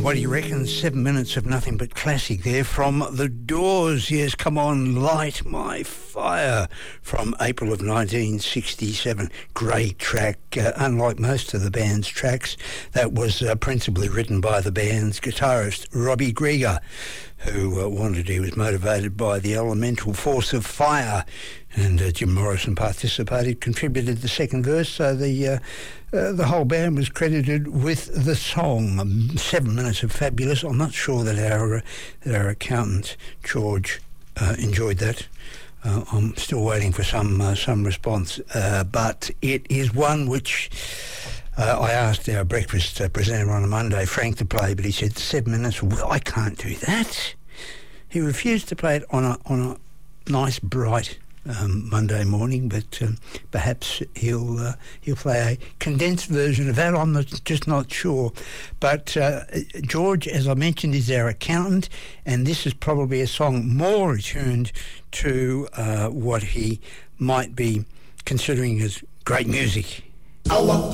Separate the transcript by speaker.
Speaker 1: What do you reckon? 7 minutes of nothing but classic there from The Doors. Yes, come on, light my fire from April of 1967. Great track. Unlike most of the band's tracks, that was principally written by the band's guitarist Robbie Grieger, who he was motivated by the elemental force of fire. And Jim Morrison participated, contributed the second verse, so the whole band was credited with the song. 7 minutes of fabulous. I'm not sure that our accountant George enjoyed that. I'm still waiting for some response, but it is one which I asked our breakfast presenter on a Monday, Frank, to play, but he said 7 minutes. Well, I can't do that. He refused to play it on a nice bright Monday morning, but perhaps he'll play a condensed version of that. I'm just not sure. But George, as I mentioned, is our accountant, and this is probably a song more attuned to what he might be considering as great music.
Speaker 2: Our